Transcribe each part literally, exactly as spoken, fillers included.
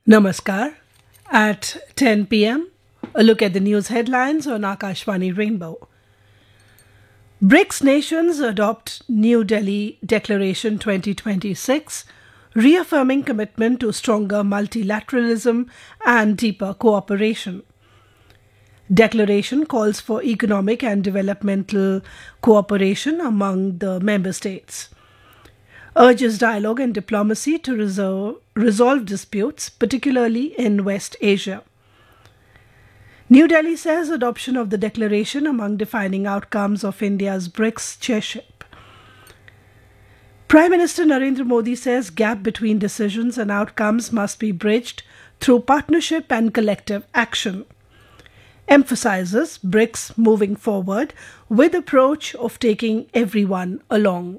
Namaskar. At ten p m, a look at the news headlines on Akashvani Rainbow. BRICS nations adopt New Delhi Declaration twenty twenty-six, reaffirming commitment to stronger multilateralism and deeper cooperation. Declaration calls for economic and developmental cooperation among the member states, urges dialogue and diplomacy to resolve, resolve disputes, particularly in West Asia. New Delhi says adoption of the declaration among defining outcomes of India's BRICS chairship. Prime Minister Narendra Modi says gap between decisions and outcomes must be bridged through partnership and collective action. Emphasizes BRICS moving forward with approach of taking everyone along.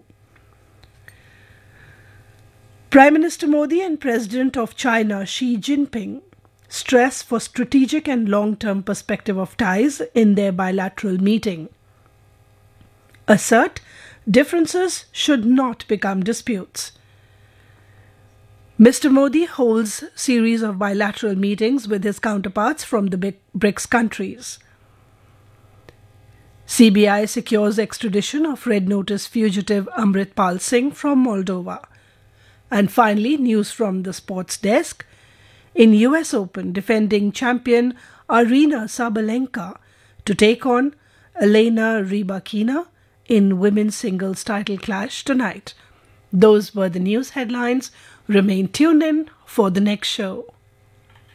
Prime Minister Modi and President of China Xi Jinping stress for strategic and long-term perspective of ties in their bilateral meeting. Assert differences should not become disputes. Mister Modi holds series of bilateral meetings with his counterparts from the BRICS countries. C B I secures extradition of Red Notice fugitive Amritpal Singh from Moldova. And finally, news from the sports desk. In U S Open, defending champion Aryna Sabalenka to take on Elena Rybakina in women's singles title clash tonight. Those were the news headlines. Remain tuned in for the next show.